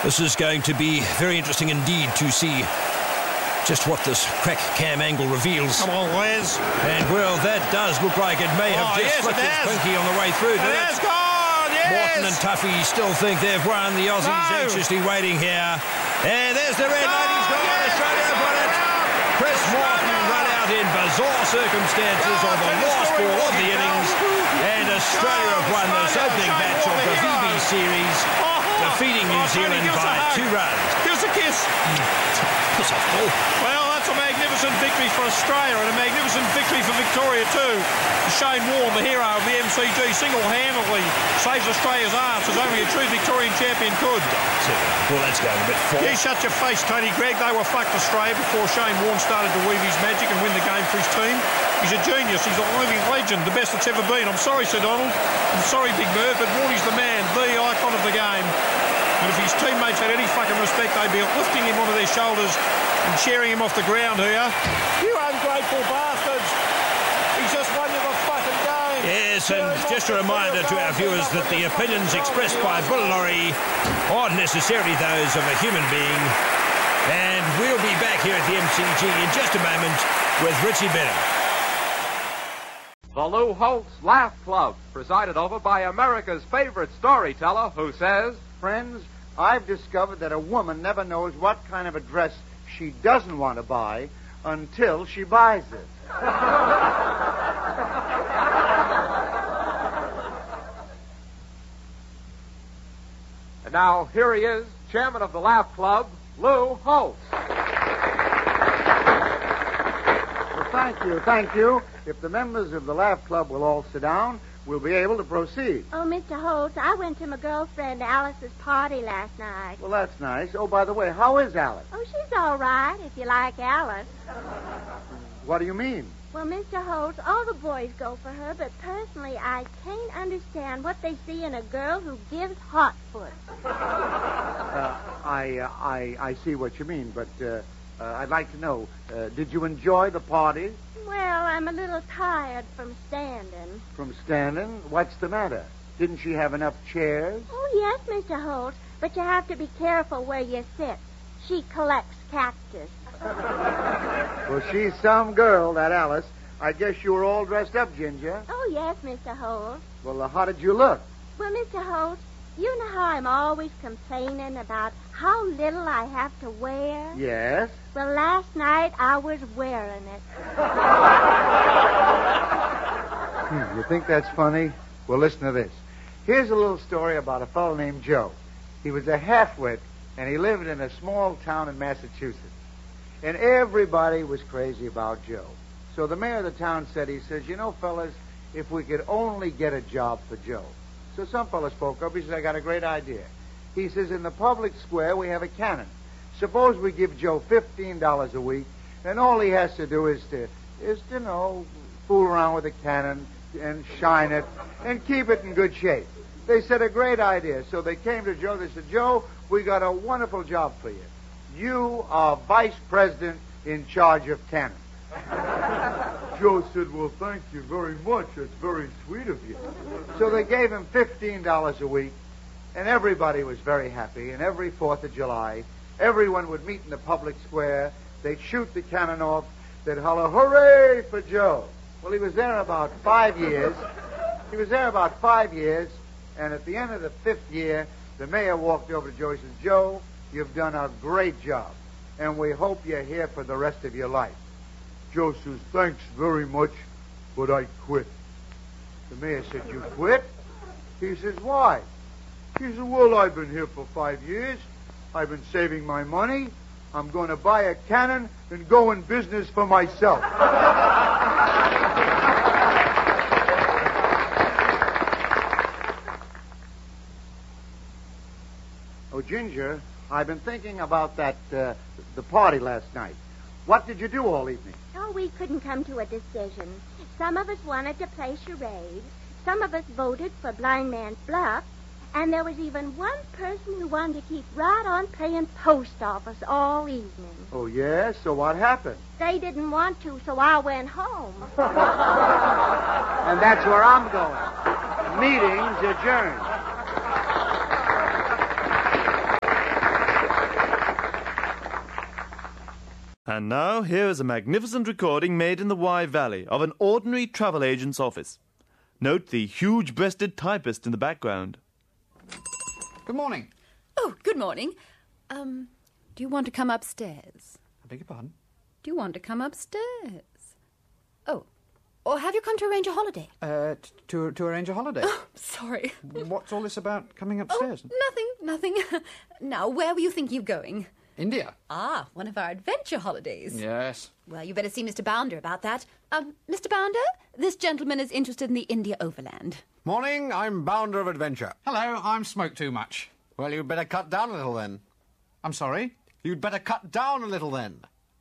This is going to be very interesting indeed to see just what this crack cam angle reveals. Come on, Les. And, well, that does look like it may have just flicked its pinky on the way through. It has gone, yes! Morton and Tuffy still think they've won. The Aussies anxiously waiting here. And there's the red lady's gone. Australia have won it. Chris Morton run out in bizarre circumstances on the last ball of the innings. And Australia have won this opening match of the VB series, defeating New Zealand by 2 runs. Give us a kiss. Piss off, Paul. Well, that's a magnificent victory for Australia and a magnificent victory for Victoria too. Shane Warne, the hero of the MCG, single-handedly saves Australia's arse as only a true Victorian champion could. Well, that's going a bit far. You shut your face, Tony Gregg. They were fucked Australia before Shane Warne started to weave his magic and win the game for his team. He's a genius. He's a living legend, the best that's ever been. I'm sorry, Sir Donald. I'm sorry, Big Merv, but Warne is the man, the icon of the game. And if his teammates had any fucking respect, they'd be lifting him onto their shoulders and cheering him off the ground here. You ungrateful bastards. He's just won you the fucking game. Yes, and just a reminder to our viewers that the opinions expressed by Bill Laurie aren't necessarily those of a human being. And we'll be back here at the MCG in just a moment with Richie Bennett. The Lou Holtz Laugh Club, presided over by America's favorite storyteller who says, Friends, I've discovered that a woman never knows what kind of a dress she doesn't want to buy until she buys it. And now here he is, chairman of the Laugh Club, Lou Holtz. Well, thank you. If the members of the Laugh Club will all sit down, we'll be able to proceed. Oh, Mr. Holtz, I went to my girlfriend Alice's party last night. Well, that's nice. Oh, by the way, how is Alice? Oh, she's all right, if you like Alice. What do you mean? Well, Mr. Holtz, all the boys go for her, but personally, I can't understand what they see in a girl who gives hot foot. I see what you mean, but I'd like to know, did you enjoy the party? Well, I'm a little tired from standing. From standing? What's the matter? Didn't she have enough chairs? Oh, yes, Mr. Holtz, but you have to be careful where you sit. She collects cactus. Well, she's some girl, that Alice. I guess you were all dressed up, Ginger. Oh, yes, Mr. Holtz. Well, how did you look? Well, Mr. Holtz, you know how I'm always complaining about how little I have to wear? Yes. Well, last night I was wearing it. You think that's funny? Well, listen to this. Here's a little story about a fellow named Joe. He was a half-wit, and he lived in a small town in Massachusetts. And everybody was crazy about Joe. So the mayor of the town said, he says, you know, fellas, if we could only get a job for Joe. So some fella spoke up. He said, I got a great idea. He says, in the public square, we have a cannon. Suppose we give Joe $15 a week, and all he has to do is to fool around with the cannon and shine it and keep it in good shape. They said, a great idea. So they came to Joe. They said, Joe, we got a wonderful job for you. You are vice president in charge of cannon. Joe said, well, thank you very much. That's very sweet of you. So they gave him $15 a week, and everybody was very happy. And every 4th of July, everyone would meet in the public square. They'd shoot the cannon off. They'd holler, hooray for Joe. Well, he was there about 5 years. And at the end of the 5th year, the mayor walked over to Joe and said, Joe, you've done a great job, and we hope you're here for the rest of your life. Joe says, thanks very much, but I quit. The mayor said, you quit? He says, why? He said, well, I've been here for 5 years. I've been saving my money. I'm going to buy a cannon and go in business for myself. Oh, Ginger, I've been thinking about the party last night. What did you do all evening? Oh, we couldn't come to a decision. Some of us wanted to play charades. Some of us voted for Blind Man's Bluff. And there was even one person who wanted to keep right on playing post office all evening. Oh, yes? So what happened? They didn't want to, so I went home. And that's where I'm going. Meeting's adjourned. And now, here is a magnificent recording made in the Wye Valley of an ordinary travel agent's office. Note the huge-breasted typist in the background. Good morning. Oh, good morning. Do you want to come upstairs? I beg your pardon? Do you want to come upstairs? Oh, or have you come to arrange a holiday? To arrange a holiday. Oh, sorry. What's all this about coming upstairs? Oh, nothing. Now, where were you thinking of going? India. Ah, one of our adventure holidays. Yes. Well, you better see Mr. Bounder about that. Mr. Bounder, this gentleman is interested in the India Overland. Morning, I'm Bounder of Adventure. Hello, I'm Smoke Too Much. Well, you'd better cut down a little then. I'm sorry? You'd better cut down a little then.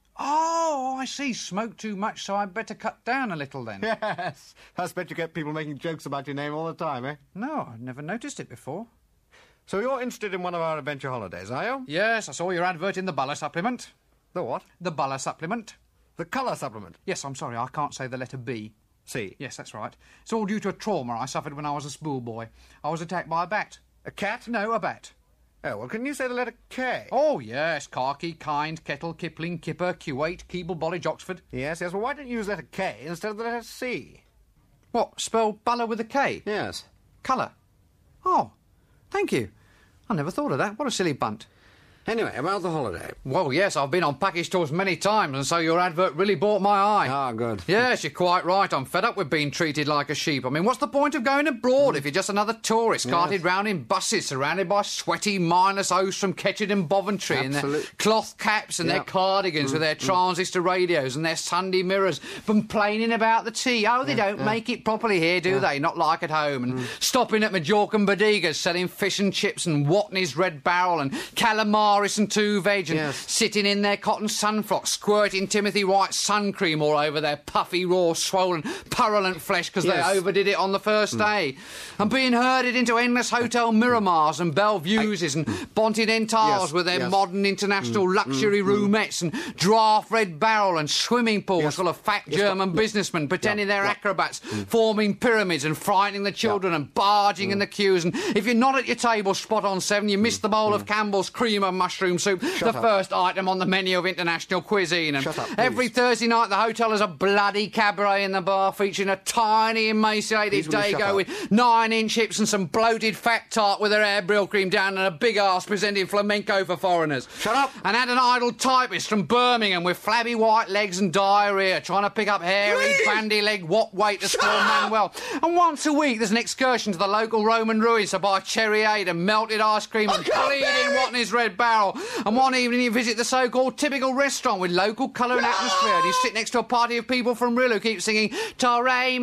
Oh, I see. Smoke too much, so I'd better cut down a little then. Yes. I expect you get people making jokes about your name all the time, eh? No, I've never noticed it before. So you're interested in one of our adventure holidays, are you? Yes, I saw your advert in the Buller supplement. The what? The Buller supplement. The colour supplement? Yes, I'm sorry, I can't say the letter B. C. Yes, that's right. It's all due to a trauma I suffered when I was a schoolboy. I was attacked by a bat. A cat? No, a bat. Oh, well, can you say the letter K? Oh, yes. Khaki, Kind, Kettle, Kipling, Kipper, Kuwait, Keble, Bollidge, Oxford. Yes. Well, why don't you use letter K instead of the letter C? What, spell Buller with a K? Yes. Colour. Oh, thank you. I never thought of that. What a silly bunt. Anyway, about the holiday. Well, yes, I've been on package tours many times, and so your advert really bought my eye. Ah, good. Yes, you're quite right. I'm fed up with being treated like a sheep. I mean, what's the point of going abroad if you're just another tourist carted round in buses, surrounded by sweaty, mindless hosts from Ketchard and Boventry in their cloth caps and their cardigans with their transistor radios and their Sunday mirrors, complaining about the tea. Oh, they don't make it properly here, do they? Not like at home. And stopping at Majorca and Bodegas, selling fish and chips and Watney's Red Barrel and calamaris and two veg and sitting in their cotton sunfrocks, squirting Timothy White sun cream all over their puffy, raw, swollen, purulent flesh because they overdid it on the first day. And being herded into endless Hotel Miramars and Bellevues and Bontidentals with their modern international luxury roomettes and draft Red Barrel and swimming pools full of fat German businessmen pretending they're acrobats, forming pyramids and frightening the children and barging in the queues. And if you're not at your table spot on 7, you miss the bowl of Campbell's cream and mushroom soup, the first item on the menu of international cuisine. And every Thursday night the hotel has a bloody cabaret in the bar featuring a tiny emaciated Dago with 9-inch hips and some bloated fat tart with their hair brill cream down and a big arse presenting flamenco for foreigners. Shut up! And had an idle typist from Birmingham with flabby white legs and diarrhoea trying to pick up hairy, bandy-legged what-waiters for Manuel. And once a week there's an excursion to the local Roman ruins to buy cherryade and melted ice cream and bleeding Watney's Red Barrel. And one evening you visit the so-called typical restaurant with local colour and atmosphere, and you sit next to a party of people from Rill who keep singing Tare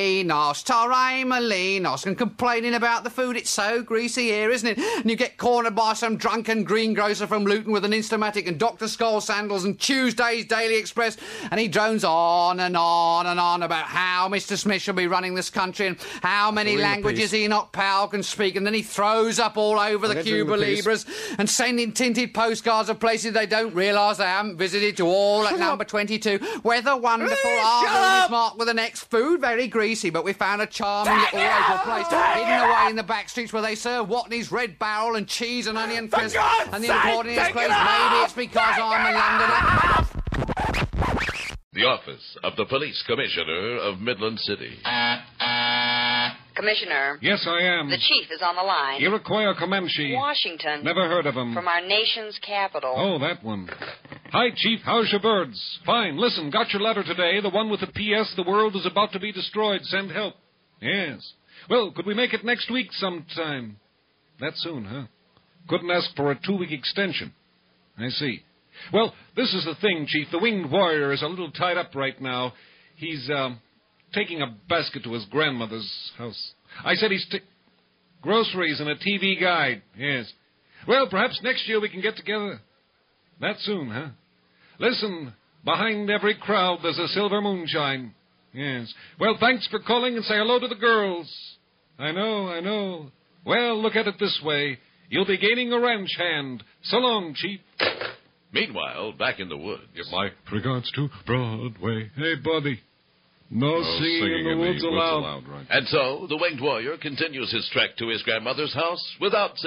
Molinos and complaining about the food. It's so greasy here, isn't it? And you get cornered by some drunken greengrocer from Luton with an Instamatic and Dr. Scholl sandals and Tuesday's Daily Express, and he drones on and on and on about how Mr. Smith should be running this country and how many languages Enoch Powell can speak, and then he throws up all over the Cuba Libras and sending tinted postcards of places they don't realise they haven't visited to all at number 22. Weather wonderful, our moon is marked with an X, food very greasy, but we found a charming little local place hidden away in the back streets where they serve Watney's Red Barrel and cheese and onion crisp. And the important is, maybe it's because I'm a Londoner. The office of the Police Commissioner of Midland City. Commissioner. Yes, I am. The chief is on the line. Iroquois or Comanche? Washington. Never heard of him. From our nation's capital. Oh, that one. Hi, Chief. How's your birds? Fine. Listen, got your letter today, the one with the P.S. The world is about to be destroyed. Send help. Yes. Well, could we make it next week sometime? That soon, huh? Couldn't ask for a 2-week extension. I see. Well, this is the thing, Chief. The winged warrior is a little tied up right now. He's, taking a basket to his grandmother's house. I said he's groceries and a TV guide. Yes. Well, perhaps next year we can get together. That soon, huh? Listen, behind every crowd there's a silver moonshine. Yes. Well, thanks for calling and say hello to the girls. I know. Well, look at it this way. You'll be gaining a ranch hand. So long, Chief. Meanwhile, back in the woods. My regards to Broadway. Hey, buddy. No singing in the woods allowed. Right. And so, the winged warrior continues his trek to his grandmother's house without singing.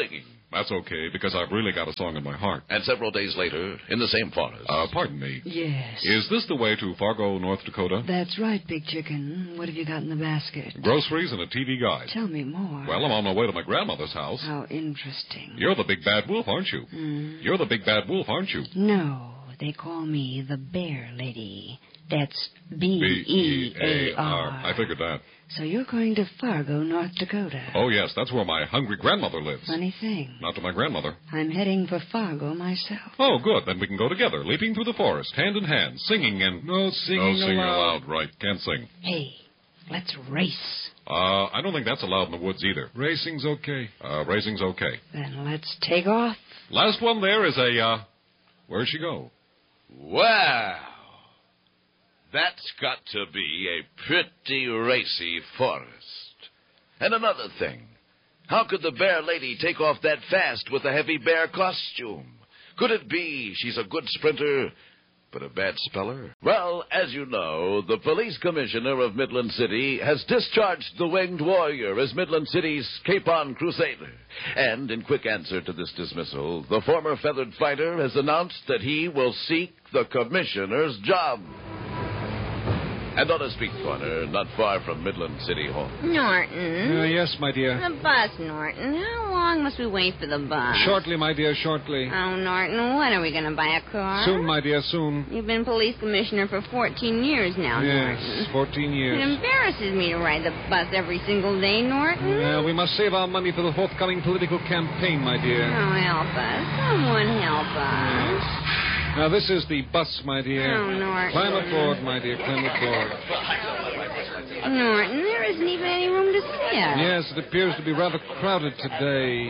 That's okay, because I've really got a song in my heart. And several days later, in the same forest. Pardon me. Yes. Is this the way to Fargo, North Dakota? That's right, Big Chicken. What have you got in the basket? Groceries and a TV guide. Tell me more. Well, I'm on my way to my grandmother's house. How interesting. You're the big bad wolf, aren't you? You're the big bad wolf, aren't you? No, they call me the Bear Lady. That's B-E-A-R. I figured that. So you're going to Fargo, North Dakota. Oh, yes, that's where my hungry grandmother lives. Funny thing. Not to my grandmother. I'm heading for Fargo myself. Oh, good. Then we can go together, leaping through the forest, hand in hand, singing and... No singing aloud. Right. Can't sing. Hey, let's race. I don't think that's allowed in the woods either. Racing's okay. Racing's okay. Then let's take off. Last one there is a, where'd she go? Wow. That's got to be a pretty racy forest. And another thing. How could the Bear Lady take off that fast with a heavy bear costume? Could it be she's a good sprinter, but a bad speller? Well, as you know, the police commissioner of Midland City has discharged the Winged Warrior as Midland City's Capon Crusader. And in quick answer to this dismissal, the former feathered fighter has announced that he will seek the commissioner's job. And on a street corner, not far from Midland City Hall. Norton. Yes, my dear. The bus, Norton. How long must we wait for the bus? Shortly, my dear, shortly. Oh, Norton, when are we going to buy a car? Soon, my dear, soon. You've been police commissioner for 14 years now, Yes, Norton. 14 years. It embarrasses me to ride the bus every single day, Norton. Well, we must save our money for the forthcoming political campaign, my dear. Oh, help us. Someone help us. Now, this is the bus, my dear. Oh, Norton. Climb aboard, my dear, climb aboard. Norton, there isn't even any room to sit. Yes, it appears to be rather crowded today.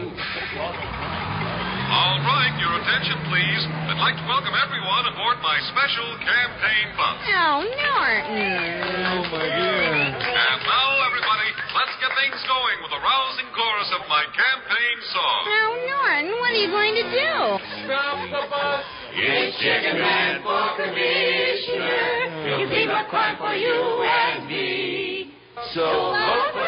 All right, your attention, please. I'd like to welcome everyone aboard my special campaign bus. Oh, Norton. Oh, my dear. And now, everybody, let's get things going with a rousing chorus of my campaign song. Oh, Norton, what are you going to do? Stop the bus. It's Chicken Man for Commissioner. He'll leave a crime for you and me. So vote for